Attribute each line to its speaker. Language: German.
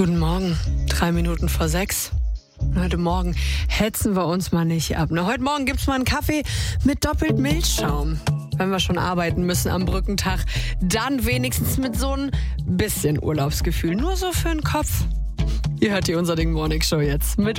Speaker 1: Guten Morgen, 6:03. Heute Morgen hetzen wir uns mal nicht ab. Heute Morgen gibt's mal einen Kaffee mit doppelt Milchschaum. Wenn wir schon arbeiten müssen am Brückentag, dann wenigstens mit so ein bisschen Urlaubsgefühl. Nur so für den Kopf. Ihr hört die Unser Ding Morning Show jetzt mit